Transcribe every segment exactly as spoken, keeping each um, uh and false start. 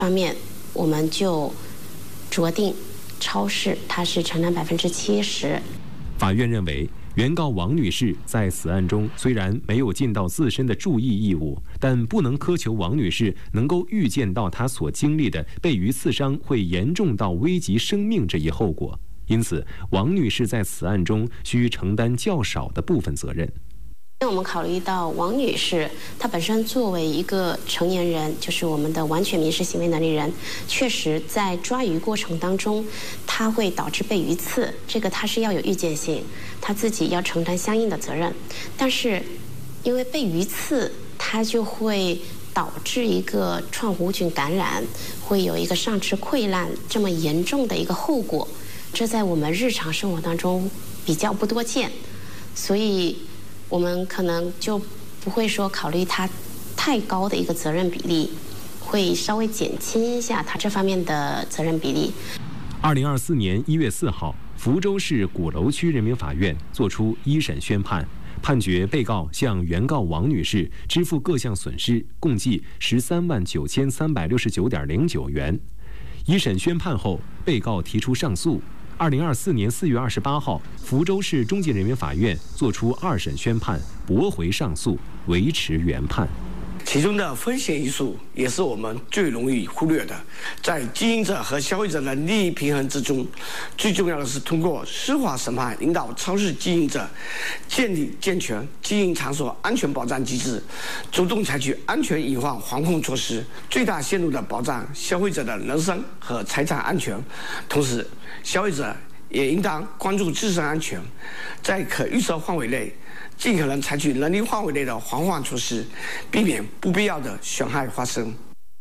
方面，我们就酌定超市它是承担百分之七十。 法院认为，原告王女士在此案中虽然没有尽到自身的注意义务，但不能苛求王女士能够预见到她所经历的被鱼刺伤会严重到危及生命这一后果。因此，王女士在此案中需承担较少的部分责任。 因为我们考虑到王女士她本身作为一个成年人，就是我们的完全民事行为能力人，确实在抓鱼过程当中，她会导致被鱼刺，这个她是要有预见性，她自己要承担相应的责任。但是，因为被鱼刺，它就会导致一个创弧菌感染，会有一个上肢溃烂这么严重的一个后果。这在我们日常生活当中比较不多见，所以我们可能就不会说考虑它太高的一个责任比例，会稍微减轻一下它这方面的责任比例。 二零二四年一月四号，福州市鼓楼区人民法院作出一审宣判，判决被告向原告王女士支付各项损失，共计十三万九千三百六十九点零九元。一审宣判后，被告提出上诉。二零二四年四月二十八号，福州市中级人民法院作出二审宣判，驳回上诉，维持原判。 其中的风险因素也是我们最容易忽略的。在经营者和消费者的利益平衡之中，最重要的是通过司法审判引导超市经营者建立健全经营场所安全保障机制，主动采取安全隐患防控措施，最大限度地保障消费者的人身和财产安全。同时，消费者也应当关注自身安全，在可预测范围内尽可能采取能力范围内的防范措施，避免不必要的损害发生。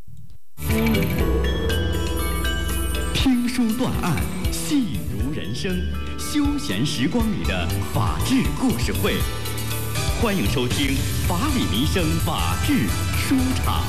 听书断案，戏如人生，休闲时光里的法治故事会。欢迎收听法理民生法治书场。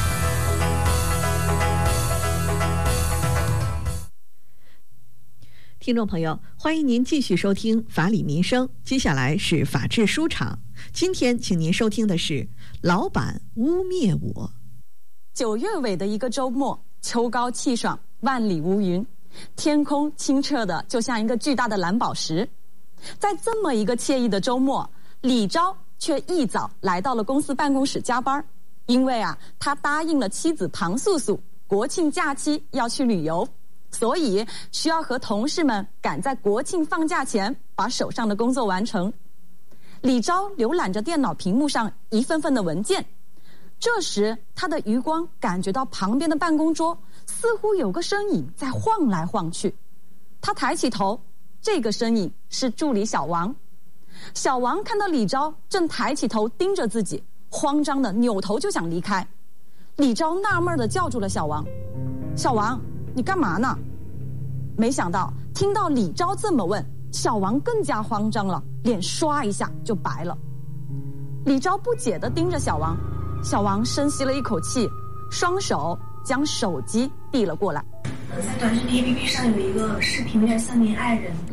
听众朋友，欢迎您继续收听法理民生，接下来是法治书场。今天请您收听的是老板污蔑我。 九月尾的一个周末，秋高气爽，万里无云，天空清澈的就像一个巨大的蓝宝石。在这么一个惬意的周末，李钊却一早来到了公司办公室加班，因为啊，他答应了妻子庞素素，国庆假期要去旅游。所以需要和同事们赶在国庆放假前把手上的工作完成。李钊浏览着电脑屏幕上一份份的文件，这时他的余光感觉到旁边的办公桌似乎有个身影在晃来晃去。他抬起头，这个身影是助理小王。小王看到李钊正抬起头盯着自己，慌张的扭头就想离开。李钊纳闷的叫住了小王：“小王，你干嘛呢？”没想到听到李钊这么问，小王更加慌张了，脸唰一下就白了。李钊不解地盯着小王，小王深吸了一口气，双手将手机递了过来。 在短视频 A P P 上有一个视频叫三名爱人。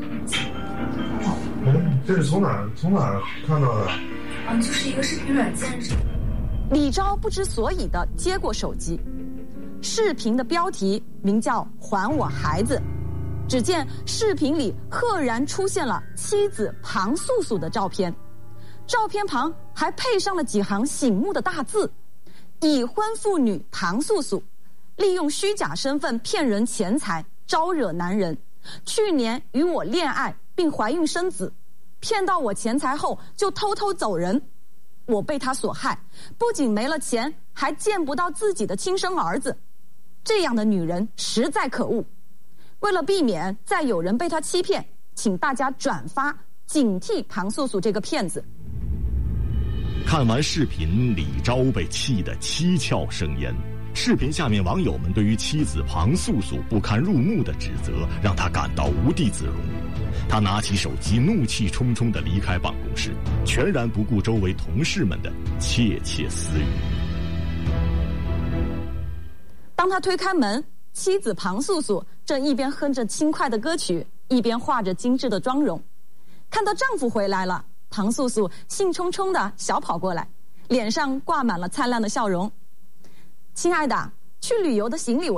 嗯，这是从哪儿从哪儿看到的？ 嗯，就是一个视频软件上。 李钊不知所以地接过手机。视频的标题名叫“还我孩子”，只见视频里赫然出现了妻子庞素素的照片，照片旁还配上了几行醒目的大字：已婚妇女庞素素，利用虚假身份骗人钱财，招惹男人，去年与我恋爱并怀孕生子，骗到我钱财后就偷偷走人，我被他所害，不仅没了钱，还见不到自己的亲生儿子。这样的女人实在可恶，为了避免再有人被她欺骗，请大家转发，警惕庞素素这个骗子。 看完视频，李钊被气得七窍生烟。视频下面网友们对于妻子庞素素不堪入目的指责，让他感到无地自容。他拿起手机，怒气冲冲地离开办公室，全然不顾周围同事们的窃窃私语。 当他推开门，妻子庞素素正一边哼着轻快的歌曲，一边化着精致的妆容。看到丈夫回来了，庞素素兴冲冲地小跑过来，脸上挂满了灿烂的笑容。亲爱的， 去旅游的行李